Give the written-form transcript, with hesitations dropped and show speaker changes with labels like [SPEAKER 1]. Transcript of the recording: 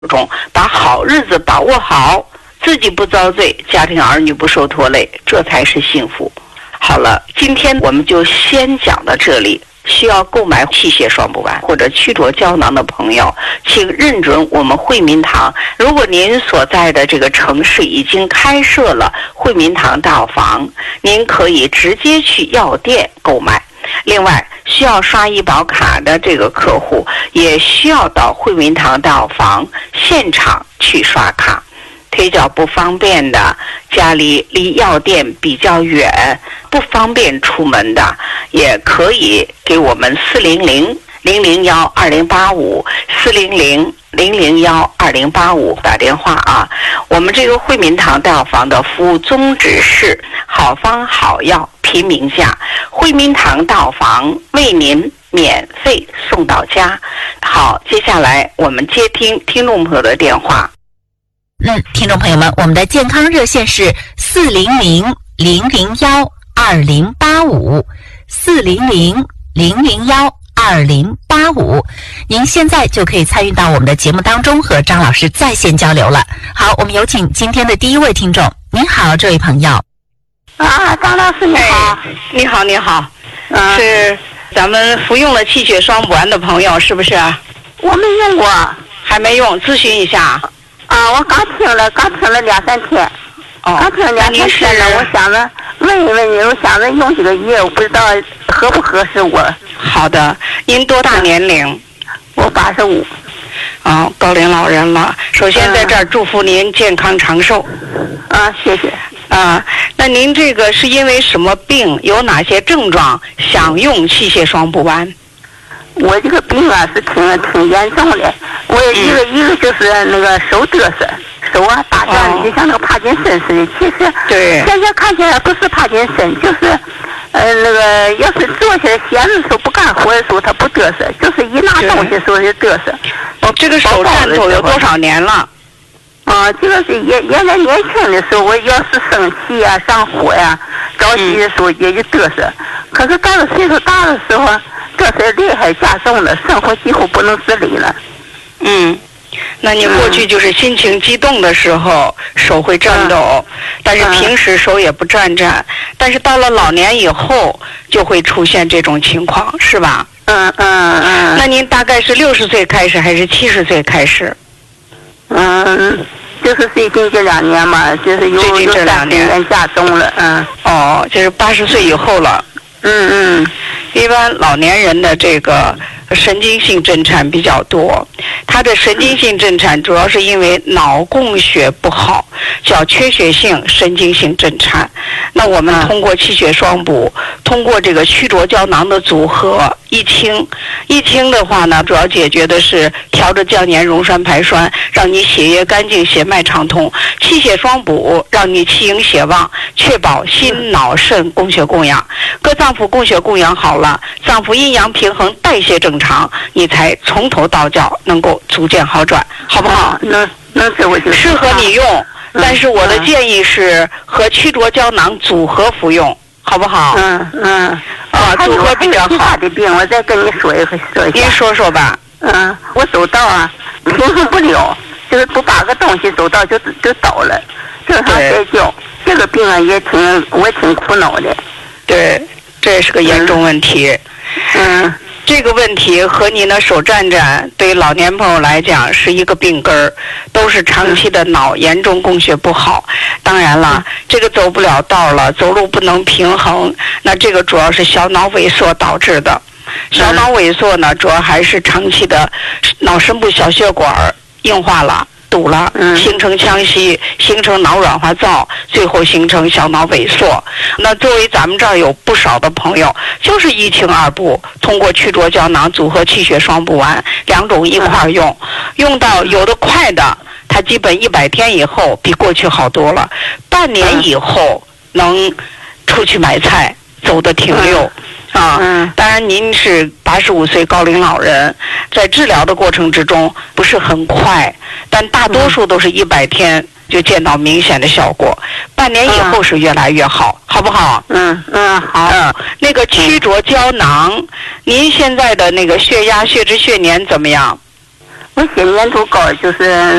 [SPEAKER 1] 中，把好日子把握好，自己不遭罪，家庭儿女不受拖累，这才是幸福。好了，今天我们就先讲到这里。需要购买器械双补丸或者曲浊胶囊的朋友，请认准我们惠民堂。如果您所在的这个城市已经开设了惠民堂大药房，您可以直接去药店购买。另外，需要刷医保卡的这个客户，也需要到惠民堂大药房现场去刷卡。腿脚不方便的，家里离药店比较远，不方便出门的，也可以给我们400-001-2085，400-001-2085打电话啊。我们这个惠民堂大药房的服务宗旨是好方好药平民价，惠民堂大药房为您免费送到家。好，接下来我们接听听众朋友的电话。
[SPEAKER 2] 听众朋友们，我们的健康热线是400-001-2085，400-001-2085，您现在就可以参与到我们的节目当中，和张老师在线交流了。好，我们有请今天的第一位听众。您好，这位朋友。
[SPEAKER 3] 张老师你好。
[SPEAKER 1] 你好，你好。是咱们服用了气血双补丸的朋友是不是？
[SPEAKER 3] 我没用过。
[SPEAKER 1] 还没用，咨询一下。
[SPEAKER 3] 我刚听了2-3天。刚听了2-3天了，我想着问一问你，我想着用这个药，我不知道合不合适我。
[SPEAKER 1] 好的，您多大年龄？
[SPEAKER 3] 我85。
[SPEAKER 1] 高龄老人了。首先在这儿祝福您健康长寿。
[SPEAKER 3] 谢谢。
[SPEAKER 1] 那您这个是因为什么病？有哪些症状想用气血双补丸？
[SPEAKER 3] 我这个病是挺严重的。我一个就是那个手嘚瑟，手打转就像那个帕金森似的。其实
[SPEAKER 1] 对，
[SPEAKER 3] 现在看起来不是帕金森，就是那个要是坐起来闲的时候不干活的时候他不嘚瑟，就是一拿东西的时候就嘚瑟。
[SPEAKER 1] 这个手颤抖有多少年了？
[SPEAKER 3] 这个是原来年轻的时候，我要是生气啊、上火呀、着急的时候也就嘚瑟。可是到了岁数大的时候，嘚瑟厉害加重了，生活几乎不能自理了。
[SPEAKER 1] 那你过去就是心情激动的时候手会颤抖，但是平时手也不颤，但是到了老年以后就会出现这种情况，是吧？那您大概是60岁开始还是70岁开始？
[SPEAKER 3] 就是最近这2年嘛，就是有3-4年加重了。
[SPEAKER 1] 就是80岁以后了。一般老年人的这个神经性震颤比较多，他的神经性震颤主要是因为脑供血不好，叫缺血性神经性震颤。那我们通过气血双补，通过这个曲浊胶囊的组合一清的话呢，主要解决的是调着降粘溶栓排栓，让你血液干净，血脉畅通。气血双补让你气盈血旺，确保心脑肾供血供养，各脏腑供血供养好了，脏腑阴阳平衡，代谢正常，你才从头到脚能够逐渐好转，好不好？
[SPEAKER 3] 这我就
[SPEAKER 1] 适合你用，但是我的建议是和曲浊胶囊组合服用，好不好？组合比较好。
[SPEAKER 3] 其他的病我再跟你说一下。
[SPEAKER 1] 您说说吧。
[SPEAKER 3] 我走道平衡不了，就是不把个东西走道就倒了，正常摔跤。这个病我挺苦恼的。
[SPEAKER 1] 对，这是个严重问题。这个问题和您的手颤，对老年朋友来讲是一个病根儿，都是长期的脑严重供血不好。当然了，这个走不了道了，走路不能平衡，那这个主要是小脑萎缩导致的。小脑萎缩呢，主要还是长期的脑深部小血管硬化了。堵了，形成腔隙，形成脑软化灶，最后形成小脑萎缩。那作为咱们这儿有不少的朋友，就是一清二补，通过曲浊胶囊组合气血双补丸2种一块用，用到有的快的，它基本100天以后比过去好多了，半年以后能出去买菜，走得挺溜。当然您是85岁高龄老人，在治疗的过程之中不是很快，但大多数都是100天就见到明显的效果，半年以后是越来越好，好不好？
[SPEAKER 3] 好。
[SPEAKER 1] 那个曲浊胶囊，您现在的那个血压、血脂、血粘怎么样？
[SPEAKER 3] 我写粘度高就是